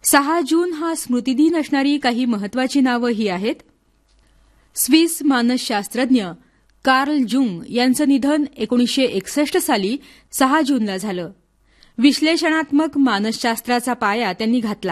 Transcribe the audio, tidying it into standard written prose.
6 जून हा स्मृतिदिन असणारी काही महत्वाची नावं ही आहेत. स्विस मानसशास्त्रज्ञ कार्ल जुंग यांचं निधन 1961 साली 6 जूनला झालं. विश्लेषणात्मक मानसशास्त्राचा पाया त्यांनी घातला.